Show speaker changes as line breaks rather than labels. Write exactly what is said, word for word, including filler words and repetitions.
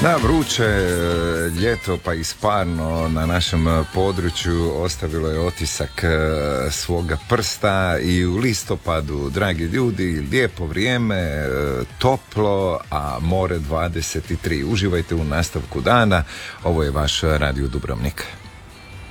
Na vruće ljeto pa i sparno na našem području ostavilo je otisak svoga prsta i u listopadu, dragi ljudi, lijepo vrijeme, toplo, a more dvadeset tri. Uživajte u nastavku dana. Ovo je vaš Radio Dubrovnik.